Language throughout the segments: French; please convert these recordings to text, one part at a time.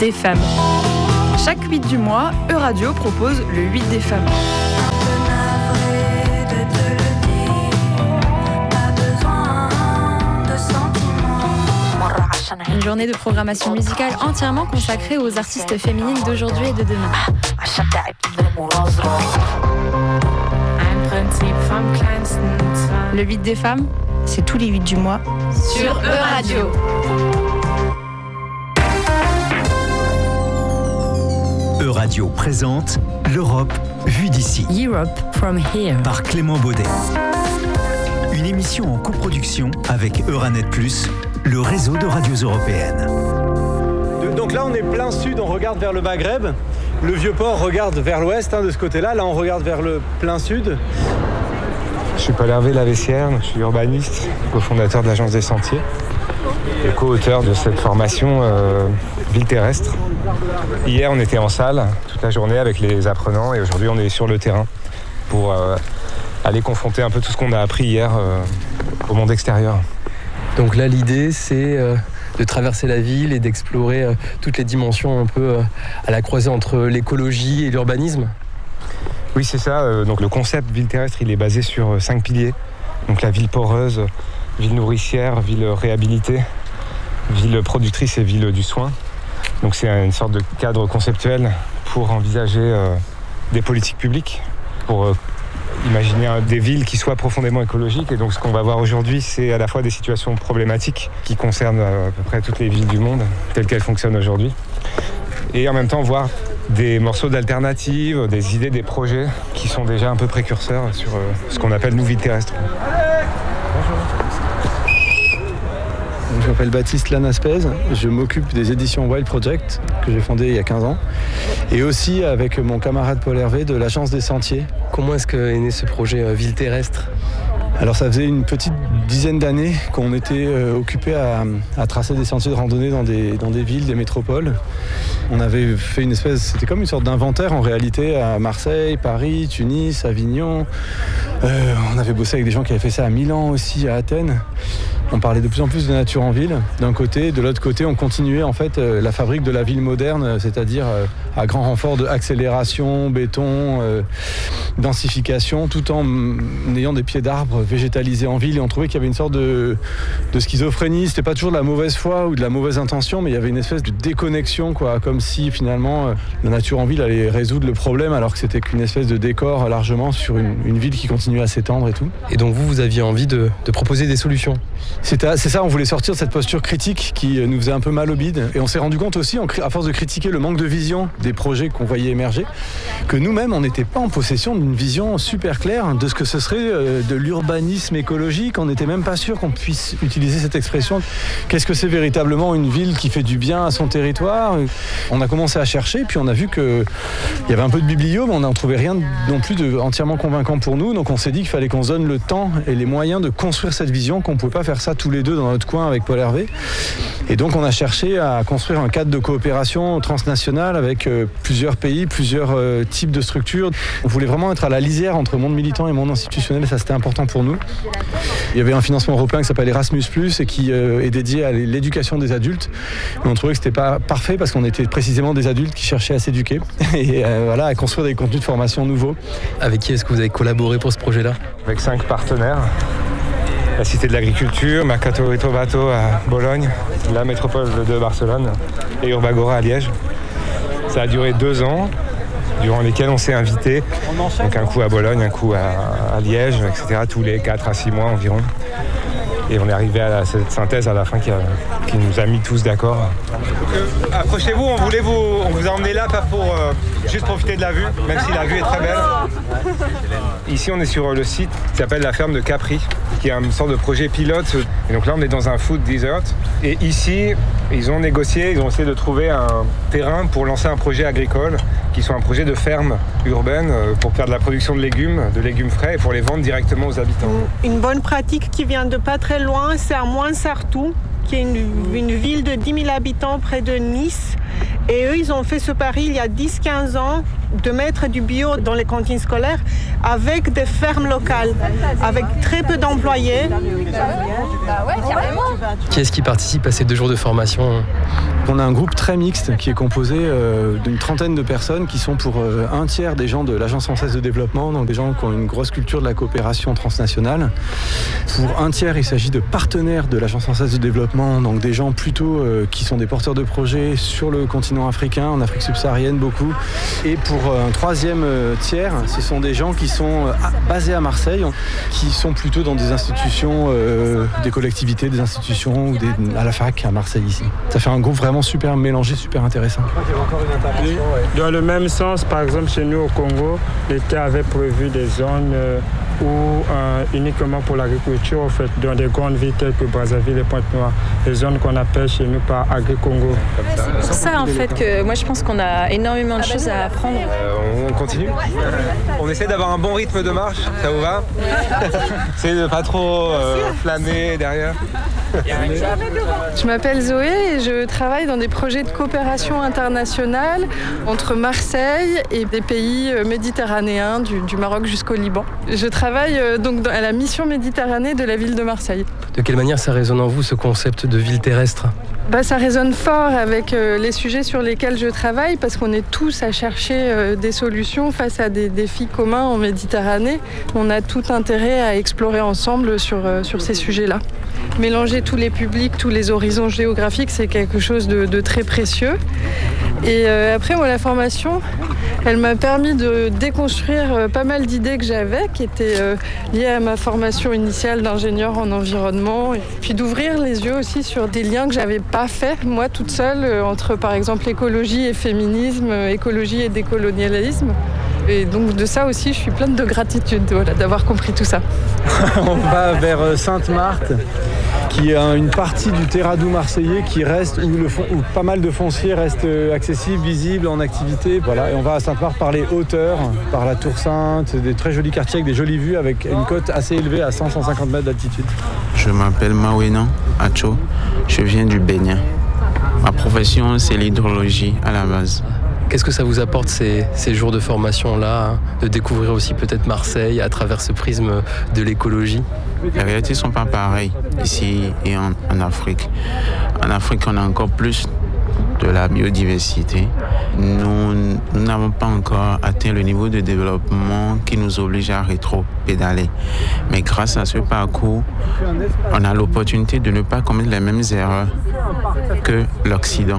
des femmes. Chaque 8 du mois, Euradio propose le 8 des femmes. Une journée de programmation musicale entièrement consacrée aux artistes féminines d'aujourd'hui et de demain. Le 8 des femmes, c'est tous les 8 du mois sur Euradio. Euradio présente l'Europe vue d'ici. Europe from here. Par Clément Baudet. Une émission en coproduction avec Euranet+, le réseau de radios européennes. Donc là, on est plein sud, on regarde vers le Maghreb. Le Vieux-Port regarde vers l'ouest, de ce côté-là. Là, on regarde vers le plein sud. Je suis Paul Hervé Lavessière, je suis urbaniste, cofondateur de l'Agence des Sentiers et co-auteur de cette formation Ville terrestre. Hier, on était en salle toute la journée avec les apprenants et aujourd'hui, on est sur le terrain pour aller confronter un peu tout ce qu'on a appris hier au monde extérieur. Donc là, l'idée, c'est de traverser la ville et d'explorer toutes les dimensions un peu à la croisée entre l'écologie et l'urbanisme. Oui, c'est ça. Donc le concept ville terrestre, il est basé sur 5 piliers. Donc la ville poreuse, ville nourricière, ville réhabilitée, ville productrice et ville du soin. Donc c'est une sorte de cadre conceptuel pour envisager des politiques publiques, pour imaginer des villes qui soient profondément écologiques. Et donc ce qu'on va voir aujourd'hui, c'est à la fois des situations problématiques qui concernent à peu près toutes les villes du monde, telles qu'elles fonctionnent aujourd'hui. Et en même temps voir des morceaux d'alternatives, des idées, des projets qui sont déjà un peu précurseurs sur ce qu'on appelle nous, ville terrestre. Je m'appelle Baptiste Lanaspez, je m'occupe des éditions Wild Project que j'ai fondées il y a 15 ans et aussi avec mon camarade Paul Hervé de l'Agence des Sentiers. Comment est-ce qu'est né ce projet Ville terrestre ? Alors ça faisait une petite dizaine d'années qu'on était occupé à tracer des sentiers de randonnée dans des villes, des métropoles. On avait fait une espèce, c'était comme une sorte d'inventaire en réalité à Marseille, Paris, Tunis, Avignon. On avait bossé avec des gens qui avaient fait ça à Milan aussi, à Athènes. On parlait de plus en plus de nature en ville, d'un côté. De l'autre côté, on continuait en fait la fabrique de la ville moderne, c'est-à-dire à grand renfort d'accélération, béton, densification, tout en ayant des pieds d'arbres végétalisés en ville. Et on trouvait qu'il y avait une sorte de schizophrénie. C'était pas toujours de la mauvaise foi ou de la mauvaise intention, mais il y avait une espèce de déconnexion, quoi, comme si finalement la nature en ville allait résoudre le problème, alors que c'était qu'une espèce de décor largement sur une ville qui continuait à s'étendre et tout. Et donc vous aviez envie de proposer des solutions ? C'est ça, on voulait sortir de cette posture critique qui nous faisait un peu mal au bide. Et on s'est rendu compte aussi, à force de critiquer le manque de vision des projets qu'on voyait émerger, que nous-mêmes, on n'était pas en possession d'une vision super claire de ce que ce serait de l'urbanisme écologique. On n'était même pas sûr qu'on puisse utiliser cette expression. Qu'est-ce que c'est véritablement une ville qui fait du bien à son territoire ? On a commencé à chercher, puis on a vu qu'il y avait un peu de biblio, mais on n'en trouvait rien non plus de entièrement convaincant pour nous. Donc on s'est dit qu'il fallait qu'on se donne le temps et les moyens de construire cette vision, qu'on ne pouvait pas faire ça tous les deux dans notre coin avec Paul Hervé. Et donc on a cherché à construire un cadre de coopération transnationale avec plusieurs pays, plusieurs types de structures. On voulait vraiment être à la lisière entre monde militant et monde institutionnel, et ça c'était important pour nous. Il y avait un financement européen qui s'appelle Erasmus+, et qui est dédié à l'éducation des adultes. Mais on trouvait que c'était pas parfait parce qu'on était précisément des adultes qui cherchaient à s'éduquer et à construire des contenus de formation nouveaux. Avec qui est-ce que vous avez collaboré pour ce projet-là ? Avec 5 partenaires. La Cité de l'Agriculture, Mercato Ritrovato à Bologne, la métropole de Barcelone et Urbagora à Liège. Ça a duré 2 ans, durant lesquels on s'est invité, donc un coup à Bologne, un coup à Liège, etc., tous les 4 à 6 mois environ. Et on est arrivé à cette synthèse à la fin qui nous a mis tous d'accord. Approchez-vous, on vous a emmené là pas pour juste profiter de la vue, même si la vue est très belle. Ici on est sur le site qui s'appelle la ferme de Capri, qui est une sorte de projet pilote. Et donc là on est dans un food desert. Et ici ils ont négocié, ils ont essayé de trouver un terrain pour lancer un projet agricole, qui soit un projet de ferme urbaine pour faire de la production de légumes frais et pour les vendre directement aux habitants. Une bonne pratique qui vient de pas très loin, c'est à Moinsartou, qui est une ville de 10 000 habitants près de Nice. Et eux, ils ont fait ce pari il y a 10-15 ans de mettre du bio dans les cantines scolaires avec des fermes locales, avec très peu d'employés. Qui est-ce qui participe à ces 2 jours de formation ? On a un groupe très mixte qui est composé d'une trentaine de personnes qui sont pour un tiers des gens de l'Agence française de développement, donc des gens qui ont une grosse culture de la coopération transnationale. Pour un tiers, il s'agit de partenaires de l'Agence française de développement, donc des gens plutôt qui sont des porteurs de projets sur le continent africain, en Afrique subsaharienne beaucoup. Et pour un troisième tiers, ce sont des gens qui sont basés à Marseille, qui sont plutôt dans des institutions, des collectivités, des institutions ou à la fac à Marseille ici. Ça fait un groupe vraiment super mélangé, super intéressant. Dans le même sens, par exemple, chez nous au Congo, l'État avait prévu des zones uniquement pour l'agriculture, en fait, dans des grandes villes telles que Brazzaville et Pointe-Noire, des zones qu'on appelle chez nous par Agri-Congo. C'est pour ça, en fait, que moi, je pense qu'on a énormément de choses à apprendre. On continue. On essaie d'avoir un bon rythme de marche, ça vous va? C'est de pas trop flâner derrière. Je m'appelle Zoé et je travaille dans des projets de coopération internationale entre Marseille et des pays méditerranéens, du Maroc jusqu'au Liban. Je travaille donc à la mission Méditerranée de la ville de Marseille. De quelle manière ça résonne en vous, ce concept de ville terrestre ? Ça résonne fort avec les sujets sur lesquels je travaille parce qu'on est tous à chercher des solutions face à des défis communs en Méditerranée. On a tout intérêt à explorer ensemble sur ces sujets-là. Mélanger tous les publics, tous les horizons géographiques, c'est quelque chose de très précieux. Et après, moi, la formation, elle m'a permis de déconstruire pas mal d'idées que j'avais, qui étaient liées à ma formation initiale d'ingénieur en environnement, et puis d'ouvrir les yeux aussi sur des liens que j'avais pas fait, moi, toute seule, entre, par exemple, écologie et féminisme, écologie et décolonialisme. Et donc de ça aussi, je suis pleine de gratitude d'avoir compris tout ça. On va vers Sainte-Marthe, qui a une partie du Terradou marseillais qui reste, où pas mal de fonciers restent accessibles, visibles, en activité. Voilà. Et on va à Sainte-Marthe par les hauteurs, par la Tour Sainte, des très jolis quartiers avec des jolies vues, avec une côte assez élevée à 100-150 mètres d'altitude. Je m'appelle Mawena Acho, je viens du Bénin. Ma profession, c'est l'hydrologie à la base. Qu'est-ce que ça vous apporte ces jours de formation-là, de découvrir aussi peut-être Marseille à travers ce prisme de l'écologie ? Les réalités ne sont pas pareilles ici et en Afrique. En Afrique, on a encore plus de la biodiversité. Nous n'avons pas encore atteint le niveau de développement qui nous oblige à rétro-pédaler. Mais grâce à ce parcours, on a l'opportunité de ne pas commettre les mêmes erreurs que l'Occident.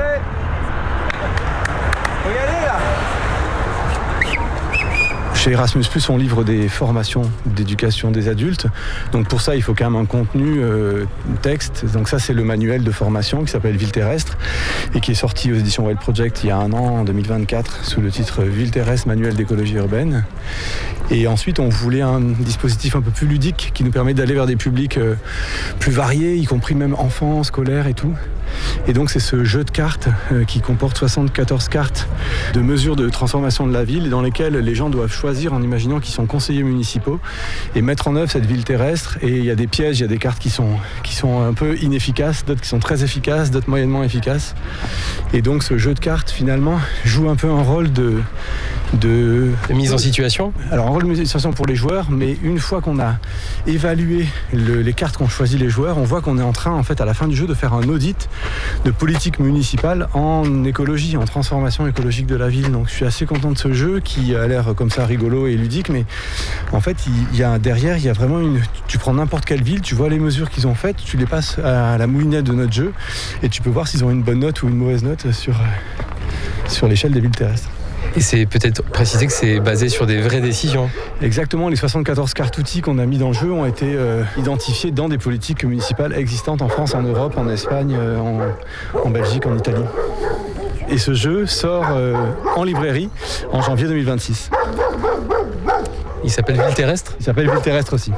Chez Erasmus+, on livre des formations d'éducation des adultes. Donc pour ça, il faut quand même un contenu texte. Donc ça, c'est le manuel de formation qui s'appelle Ville terrestre et qui est sorti aux éditions Wild Project il y a un an, en 2024, sous le titre Ville terrestre, manuel d'écologie urbaine. Et ensuite, on voulait un dispositif un peu plus ludique qui nous permet d'aller vers des publics plus variés, y compris même enfants, scolaires et tout. Et donc c'est ce jeu de cartes qui comporte 74 cartes de mesures de transformation de la ville dans lesquelles les gens doivent choisir en imaginant qu'ils sont conseillers municipaux et mettre en œuvre cette ville terrestre. Et il y a des pièges, il y a des cartes qui sont un peu inefficaces, d'autres qui sont très efficaces, d'autres moyennement efficaces. Et donc ce jeu de cartes finalement joue un peu un rôle de mise en situation. Alors un rôle de mise en situation pour les joueurs, mais une fois qu'on a évalué les cartes qu'ont choisi les joueurs, on voit qu'on est en train en fait à la fin du jeu de faire un audit de politique municipale en écologie, en transformation écologique de la ville. Donc je suis assez content de ce jeu qui a l'air comme ça rigolo et ludique, mais en fait derrière il y a vraiment tu prends n'importe quelle ville, tu vois les mesures qu'ils ont faites, tu les passes à la moulinette de notre jeu et tu peux voir s'ils ont une bonne note ou une mauvaise note sur l'échelle des villes terrestres. Et c'est peut-être préciser que c'est basé sur des vraies décisions. Exactement, les 74 cartes outils qu'on a mis dans le jeu ont été identifiées dans des politiques municipales existantes en France, en Europe, en Espagne, en Belgique, en Italie. Et ce jeu sort en librairie en janvier 2026. Il s'appelle Ville terrestre ? Il s'appelle Ville terrestre aussi.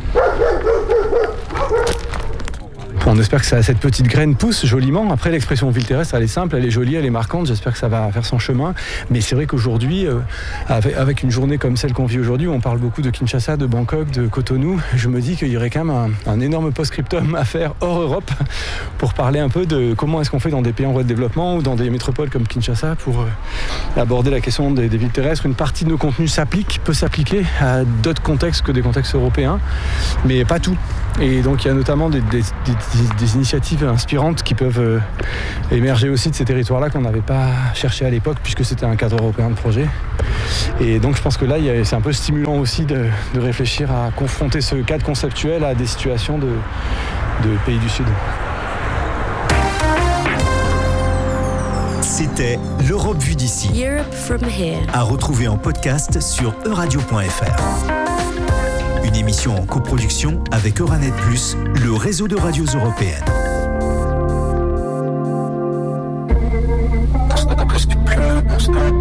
On espère que cette petite graine pousse joliment. Après, l'expression ville terrestre, elle est simple, elle est jolie, elle est marquante. J'espère que ça va faire son chemin. Mais c'est vrai qu'aujourd'hui, avec une journée comme celle qu'on vit aujourd'hui, où on parle beaucoup de Kinshasa, de Bangkok, de Cotonou, je me dis qu'il y aurait quand même un énorme post-scriptum à faire hors Europe pour parler un peu de comment est-ce qu'on fait dans des pays en voie de développement ou dans des métropoles comme Kinshasa pour aborder la question des villes terrestres. Une partie de nos contenus peut s'appliquer à d'autres contextes que des contextes européens, mais pas tout. Et donc il y a notamment des des initiatives inspirantes qui peuvent émerger aussi de ces territoires-là qu'on n'avait pas cherché à l'époque puisque c'était un cadre européen de projet. Et donc je pense que là, c'est un peu stimulant aussi de réfléchir à confronter ce cadre conceptuel à des situations de pays du Sud. C'était l'Europe vue d'ici. Europe from here. À retrouver en podcast sur euradio.fr. Une émission en coproduction avec Euranet Plus, le réseau de radios européennes. Plus que plus,